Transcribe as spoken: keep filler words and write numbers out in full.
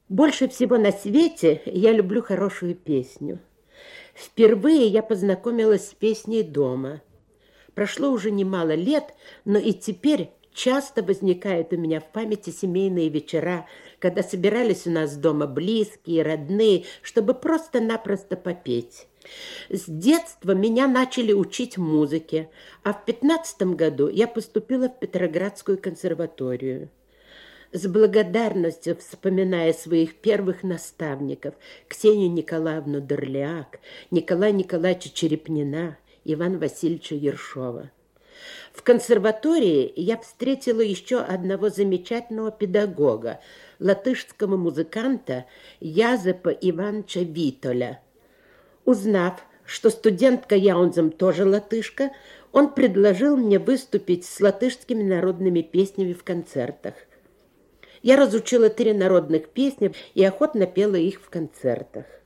Больше всего на свете я люблю хорошую песню. Впервые я познакомилась с песней дома. Прошло уже немало лет, но и теперь часто возникают у меня в памяти семейные вечера, когда собирались у нас дома близкие, родные, чтобы просто-напросто попеть. С детства меня начали учить музыке, а в пятнадцатом году я поступила в Петроградскую консерваторию. С благодарностью вспоминая своих первых наставников Ксению Николаевну Дорляк, Николая Николаевича Черепнина, Ивана Васильевича Ершова. В консерватории я встретила еще одного замечательного педагога, латышского музыканта Язепа Ивановича Витоля. Узнав, что студентка Яунзем тоже латышка, он предложил мне выступить с латышскими народными песнями в концертах. Я разучила три народных песни и охотно пела их в концертах.